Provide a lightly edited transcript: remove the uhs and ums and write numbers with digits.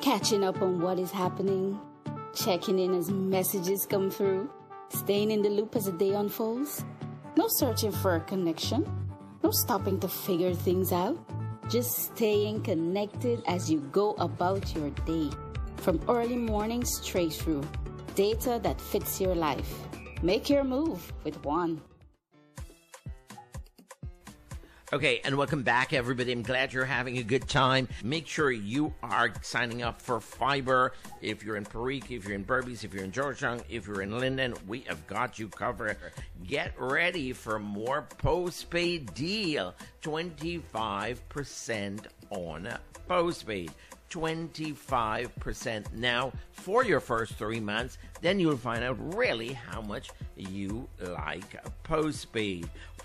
catching up on what is happening, checking in as messages come through, staying in the loop as the day unfolds. No searching for a connection, no stopping to figure things out. Just staying connected as you go about your day. From early morning straight through. Data that fits your life. Make your move with One. Okay, and welcome back, everybody. I'm glad you're having a good time. Make sure you are signing up for Fiber. If you're in Perique, if you're in Berbice, if you're in Georgetown, if you're in Linden, we have got you covered. Get ready for more postpaid deal. 25% on postpaid. 25% now for your first 3 months. Then you'll find out really how much you like postpaid.